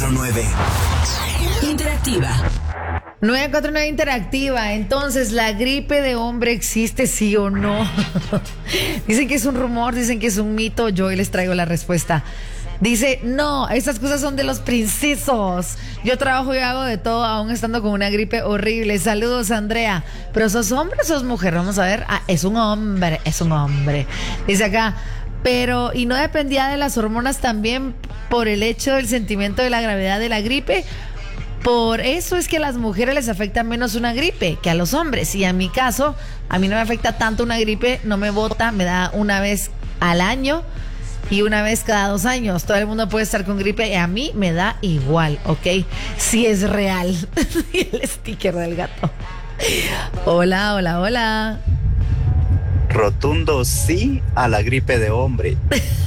949. Interactiva. 949 Interactiva. Entonces, ¿la gripe de hombre existe, sí o no? Dicen que es un rumor, dicen que es un mito. Yo hoy les traigo la respuesta. Dice, no, esas cosas son de los princesos. Yo trabajo y hago de todo, aún estando con una gripe horrible. Saludos, Andrea. ¿Pero sos hombre o sos mujer? Vamos a ver. Ah, es un hombre, es un hombre. Dice acá, pero, ¿y no dependía de las hormonas también por el hecho del sentimiento de la gravedad de la gripe? Por eso es que a las mujeres les afecta menos una gripe que a los hombres. Y en mi caso, a mí no me afecta tanto una gripe, no me bota, me da una vez al año y una vez cada 2 años. Todo el mundo puede estar con gripe y a mí me da igual, ¿ok? Sí es real. Y el sticker del gato. Hola, hola, hola. Rotundo sí a la gripe de hombre.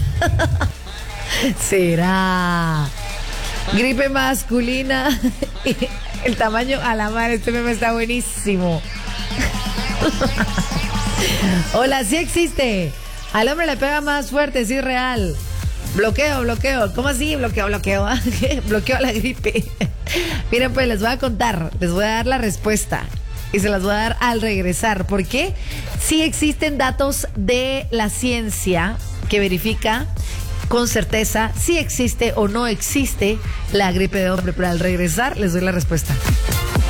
¿Será? Gripe masculina. El tamaño a la mar. Este meme está buenísimo. Hola, sí existe. Al hombre le pega más fuerte, sí es real. Bloqueo. ¿Cómo así? Bloqueo. Bloqueo a la gripe. Miren, pues les voy a contar. Les voy a dar la respuesta. Y se las voy a dar al regresar. ¿Por qué? Sí existen datos de la ciencia que verifica con certeza si existe o no existe la gripe de hombre. Pero al regresar les doy la respuesta.